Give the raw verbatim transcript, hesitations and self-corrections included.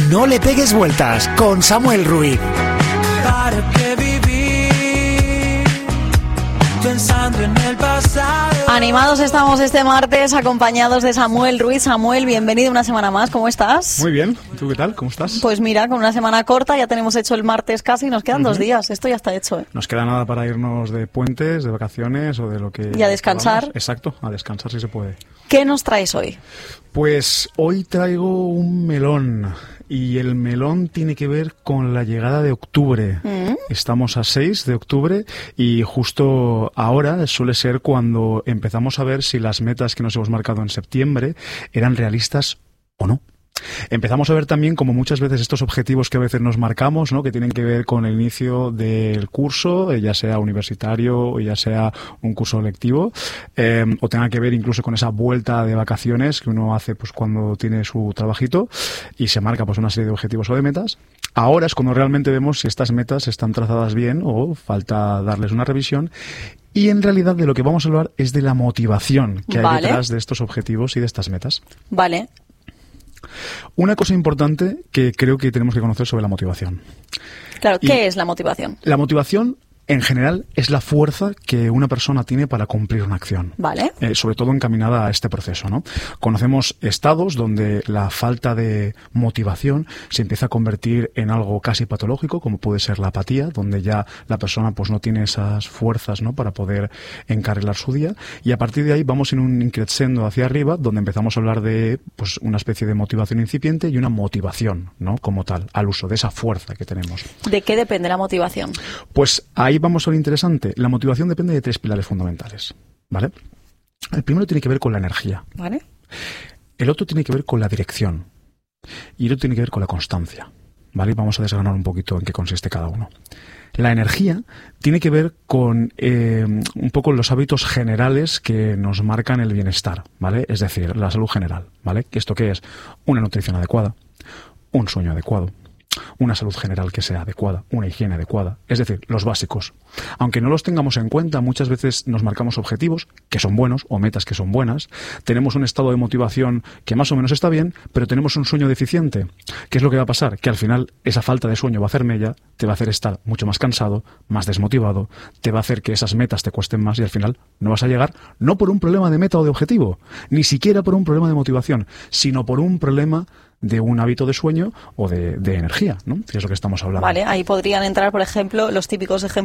No le pegues vueltas con Samuel Ruiz. ¿Para qué vivir pensando en el pasado? Animados estamos este martes, acompañados de Samuel Ruiz. Samuel, bienvenido una semana más, ¿cómo estás? Muy bien, ¿tú qué tal? ¿Cómo estás? Pues mira, con una semana corta, ya tenemos hecho el martes casi, nos quedan uh-huh. dos días, esto ya está hecho. ¿eh? Nos queda nada para irnos de puentes, de vacaciones o de lo que... Y a descansar. Podamos. Exacto, a descansar si se puede. ¿Qué nos traes hoy? Pues hoy traigo un melón. Y el melón tiene que ver con la llegada de octubre. ¿Mm? Estamos a seis de octubre y justo ahora suele ser cuando empezamos a ver si las metas que nos hemos marcado en septiembre eran realistas o no. Empezamos a ver también como muchas veces estos objetivos que a veces nos marcamos, ¿no? Que tienen que ver con el inicio del curso, ya sea universitario o ya sea un curso lectivo, eh, o tenga que ver incluso con esa vuelta de vacaciones que uno hace pues cuando tiene su trabajito y se marca pues una serie de objetivos o de metas. Ahora es cuando realmente vemos si estas metas están trazadas bien o falta darles una revisión. Y en realidad de lo que vamos a hablar es de la motivación que hay vale. detrás de estos objetivos y de estas metas. Vale. Una cosa importante que creo que tenemos que conocer sobre la motivación. Claro, ¿qué y es la motivación? La motivación, en general, es la fuerza que una persona tiene para cumplir una acción. Vale. Eh, sobre todo encaminada a este proceso, ¿no? Conocemos estados donde la falta de motivación se empieza a convertir en algo casi patológico, como puede ser la apatía, donde ya la persona pues no tiene esas fuerzas, ¿no? Para poder encarrilar su día. Y a partir de ahí vamos en un increciendo hacia arriba, donde empezamos a hablar de pues una especie de motivación incipiente y una motivación, ¿no? Como tal, al uso de esa fuerza que tenemos. ¿De qué depende la motivación? Pues ahí vamos a lo interesante. La motivación depende de tres pilares fundamentales, ¿vale? El primero tiene que ver con la energía. ¿Vale? El otro tiene que ver con la dirección. Y el otro tiene que ver con la constancia, ¿vale? Vamos a desgranar un poquito en qué consiste cada uno. La energía tiene que ver con eh, un poco los hábitos generales que nos marcan el bienestar, ¿vale? Es decir, la salud general, ¿vale? ¿Esto qué es? Una nutrición adecuada, un sueño adecuado, una salud general que sea adecuada, una higiene adecuada, es decir, los básicos. Aunque no los tengamos en cuenta, muchas veces nos marcamos objetivos que son buenos o metas que son buenas, tenemos un estado de motivación que más o menos está bien, pero tenemos un sueño deficiente. ¿Qué es lo que va a pasar? Que al final esa falta de sueño va a hacer mella, te va a hacer estar mucho más cansado, más desmotivado, te va a hacer que esas metas te cuesten más y al final no vas a llegar, no por un problema de meta o de objetivo, ni siquiera por un problema de motivación, sino por un problema de un hábito de sueño o de, de energía, ¿no? Que es lo que estamos hablando. Vale, ahí podrían entrar, por ejemplo, los típicos ejemplos